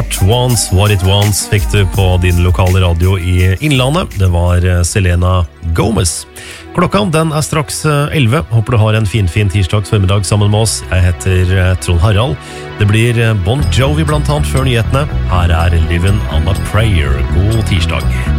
What Wants, What It Wants fikk du på din lokale radio i Innlandet. Det var Selena Gomez. Klokka den straks 11. Håper du har en fin tirsdags formiddag sammen med oss. Jeg heter Trond Harald. Det blir Bon Jovi blant annet før nyhetene. Her Livin' on a Prayer. God tirsdag.